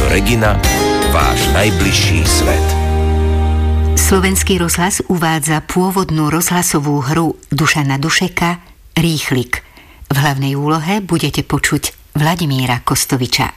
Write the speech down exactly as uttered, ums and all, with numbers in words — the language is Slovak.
Rádio Regina, váš najbližší svet. Slovenský rozhlas uvádza pôvodnú rozhlasovú hru Dušana Dušeka Rýchlik. V hlavnej úlohe budete počuť Vladimíra Kostoviča.